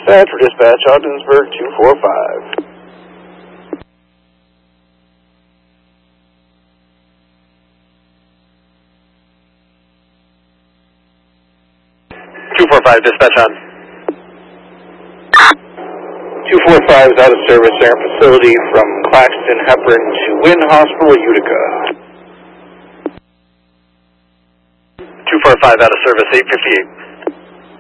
Bad for dispatch, Ogdensburg 245. 245, dispatch on. 245 is out of service air facility from Claxton Hepburn to Wynn Hospital, Utica. 245 out of service, 858.